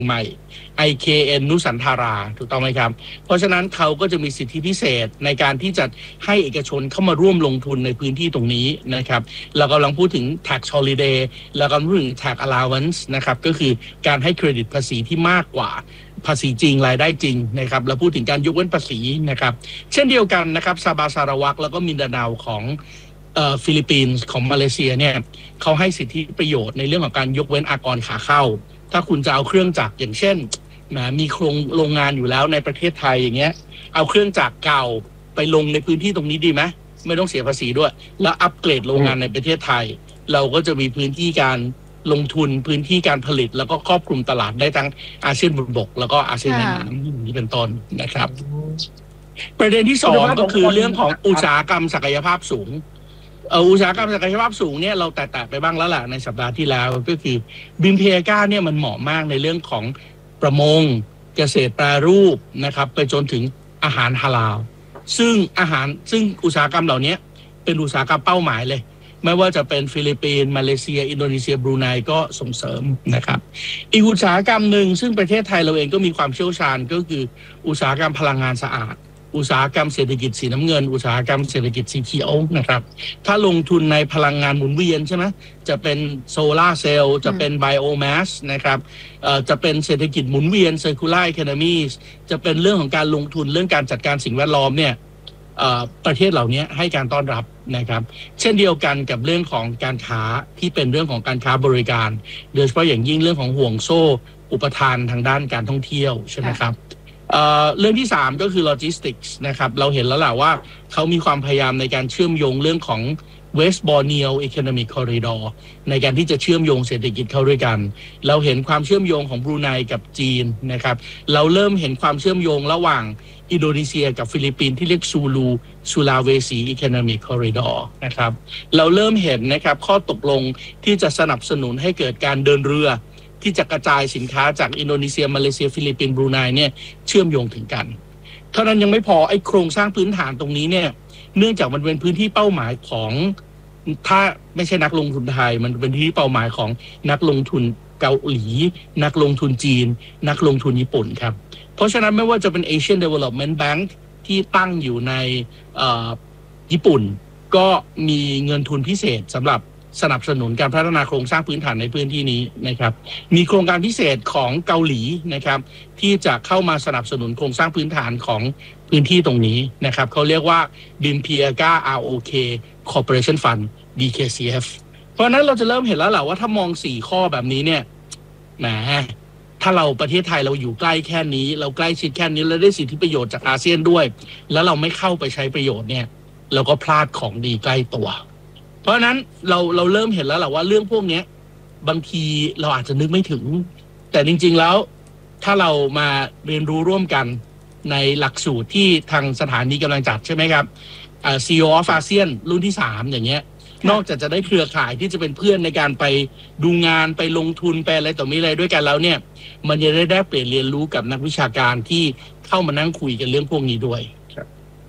ใหม่ IKN นุสันธาราถูกต้องไหมครับเพราะฉะนั้นเขาก็จะมีสิทธิพิเศษในการที่จะให้เอกชนเข้ามาร่วมลงทุนในพื้นที่ตรงนี้นะครับเรากำลังพูดถึง tax holiday แล้วก็พูดถึง tax allowance นะครับก็คือการให้เครดิตภาษีที่มากกว่าภาษีจริงรายได้จริงนะครับเราพูดถึงการยกเว้นภาษีนะครับเช่นเดียวกันนะครับซาบาซาราวักแล้วก็มินดาเนาของฟิลิปปินส์ของมาเลเซียเนี่ยเขาให้สิทธิประโยชน์ในเรื่องของการยกเว้นอากรขาเข้าถ้าคุณจะเอาเครื่องจักรอย่างเช่นมีโรงงานอยู่แล้วในประเทศไทยอย่างเงี้ยเอาเครื่องจักรเก่าไปลงในพื้นที่ตรงนี้ดีไหมไม่ต้องเสียภาษีด้วยแล้วอัปเกรดโรงงานในประเทศไทยเราก็จะมีพื้นที่การลงทุนพื้นที่การผลิตแล้วก็ครอบคลุมตลาดได้ทั้งอาเซียนบนบกแล้วก็อาเซียนในน้ำอย่างนี้เป็นต้นนะครับประเด็นที่สองก็คือเรื่องของอุตสาหกรรมศักยภาพสูงอุตสาหกรรมศักยภาพสูงเนี่ยเราแตะไปบ้างแล้วแหละในสัปดาห์ที่แล้วก็คือบิมเพกาเนี่ยมันเหมาะมากในเรื่องของประมงเกษตรแปรรูปนะครับไปจนถึงอาหารฮาลาลซึ่งอุตสาหกรรมเหล่านี้เป็นอุตสาหกรรมเป้าหมายเลยไม่ว่าจะเป็นฟิลิปปินส์มาเลเซียอินโดนีเซียบรูไนก็ส่งเสริมนะครับอีกอุตสาหกรรมหนึ่งซึ่งประเทศไทยเราเองก็มีความเชี่ยวชาญก็คืออุตสาหกรรมพลังงานสะอาดอุตสาหกรรมเศรษฐกิจสีน้ำเงินอุตสาหกรรมเศรษฐกิจสีเขียวนะครับถ้าลงทุนในพลังงานหมุนเวียนใช่ไหมจะเป็นโซลาร์เซลล์จะเป็นไบโอแมสนะครับจะเป็นเศรษฐกิจหมุนเวียน circular economy จะเป็นเรื่องของการลงทุนเรื่องการจัดการสิ่งแวดล้อมเนี่ยประเทศเหล่านี้ให้การต้อนรับนะครับเช่นเดียวกันกับเรื่องของการค้าที่เป็นเรื่องของการค้าบริการโดยเฉพาะอย่างยิ่งเรื่องของห่วงโซ่อุปทานทางด้านการท่องเที่ยวใช่ไหมครับเรื่องที่3ก็คือโลจิสติกส์นะครับเราเห็นแล้วแหละว่าเขามีความพยายามในการเชื่อมโยงเรื่องของ West Borneo Economic Corridor ในการที่จะเชื่อมโยงเศรษฐกิจเข้าด้วยกันเราเห็นความเชื่อมโยงของบรูไนกับจีนนะครับเราเริ่มเห็นความเชื่อมโยงระหว่างอินโดนีเซียกับฟิลิปปินส์ที่เรียกซูลาเวซี Economic Corridor นะครับเราเริ่มเห็นนะครับข้อตกลงที่จะสนับสนุนให้เกิดการเดินเรือที่จะกระจายสินค้าจากอินโดนีเซียมาเลเซียฟิลิปปินส์บรูไนเนี่ยเชื่อมโยงถึงกันเท่านั้นยังไม่พอไอ้โครงสร้างพื้นฐานตรงนี้เนี่ยเนื่องจากมันเป็นพื้นที่เป้าหมายของถ้าไม่ใช่นักลงทุนไทยมันเป็นที่เป้าหมายของนักลงทุนเกาหลีนักลงทุนจีนนักลงทุนญี่ปุ่นครับเพราะฉะนั้นไม่ว่าจะเป็น Asian Development Bank ที่ตั้งอยู่ในญี่ปุ่นก็มีเงินทุนพิเศษสำหรับสนับสนุนการพัฒนาโครงสร้างพื้นฐานในพื้นที่นี้นะครับมีโครงการพิเศษของเกาหลีนะครับที่จะเข้ามาสนับสนุนโครงสร้างพื้นฐานของพื้นที่ตรงนี้นะครับเขาเรียกว่า BIMPIAGA ROK Corporation Fund BKCF เพราะนั้นเราจะเริ่มเห็นแล้วแหละว่าถ้ามอง4ข้อแบบนี้เนี่ยแหมถ้าเราประเทศไทยเราอยู่ใกล้แค่นี้เราใกล้ชิดแค่นี้แล้วได้สิทธิประโยชน์จากอาเซียนด้วยแล้วเราไม่เข้าไปใช้ประโยชน์เนี่ยเราก็พลาดของดีใกล้ตัวเพราะนั้นเราเริ่มเห็นแล้วแหละว่าเรื่องพวกนี้บางทีเราอาจจะนึกไม่ถึงแต่จริงๆแล้วถ้าเรามาเรียนรู้ร่วมกันในหลักสูตรที่ทางสถานีกำลังจัดใช่ไหมครับCEO of ASEAN รุ่นที่3อย่างเงี้ยนอกจากจะได้เครือข่ายที่จะเป็นเพื่อนในการไปดูงานไปลงทุนไปอะไรต่อมีอะไรด้วยกันแล้วเนี่ยมันจะได้เปลี่ยนเรียนรู้กับนักวิชาการที่เข้ามานั่งคุยกันเรื่องพวกนี้ด้วยครับ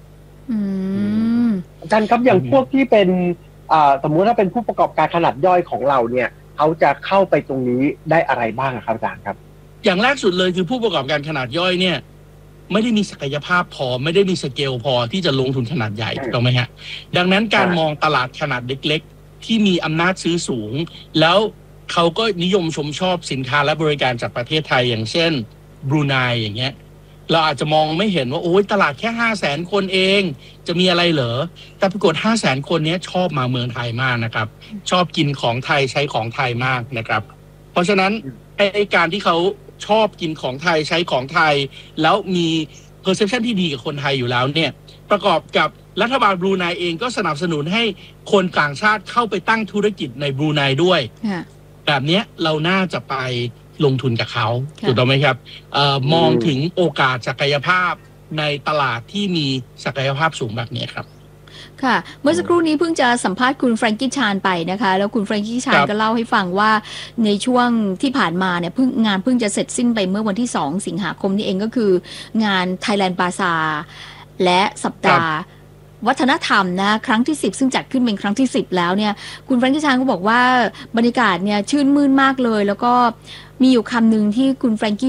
อาจารย์ครับอย่างพวกที่เป็นสมมุติถ้าเป็นผู้ประกอบการขนาดย่อยของเราเนี่ยเขาจะเข้าไปตรงนี้ได้อะไรบ้างครับอาจารย์ครับอย่างแรกสุดเลยคือผู้ประกอบการขนาดย่อยเนี่ยไม่ได้มีศักยภาพพอไม่ได้มีสเกลพอที่จะลงทุนขนาดใหญ่ถูกไหมฮะดังนั้นการมองตลาดขนาดเล็กๆที่มีอำนาจซื้อสูงแล้วเขาก็นิยมชมชอบสินค้าและบริการจากประเทศไทยอย่างเช่นบรูไนอย่างเงี้ยเราอาจจะมองไม่เห็นว่าโอ้ยตลาดแค่ 500,000 คนเองจะมีอะไรเหรอแต่ปรากฏ 500,000 คนนี้ชอบมาเมืองไทยมากนะครับชอบกินของไทยใช้ของไทยมากนะครับเพราะฉะนั้นไอ้การที่เขาชอบกินของไทยใช้ของไทยแล้วมี perception ที่ดีกับคนไทยอยู่แล้วเนี่ยประกอบกับรัฐบาลบรูไนเองก็สนับสนุนให้คนต่างชาติเข้าไปตั้งธุรกิจในบรูไนด้วยแบบนี้เราน่าจะไปลงทุนกับเขาถูกต้องไหมครับมองถึงโอกาสศักยภาพในตลาดที่มีศักยภาพสูงแบบนี้ครับค่ะเมื่อสักครู่นี้เพิ่งจะสัมภาษณ์คุณแฟรงกี้ชานไปนะคะแล้วคุณแฟรงกี้ชานก็เล่าให้ฟังว่าในช่วงที่ผ่านมาเนี่ยงานเพิ่งจะเสร็จสิ้นไปเมื่อวันที่2 สิงหาคมนี่เองก็คืองาน Thailand Bazaar และสัปดาห์วัฒนธรรมนะครั้งที่10ซึ่งจัดขึ้นเป็นครั้งที่10แล้วเนี่ยคุณแฟรงกี้ชานก็บอกว่าบรรยากาศเนี่ยชื่นมื่นมากเลยแล้วก็มีอยู่คำหนึ่งที่คุณแฟรงกี้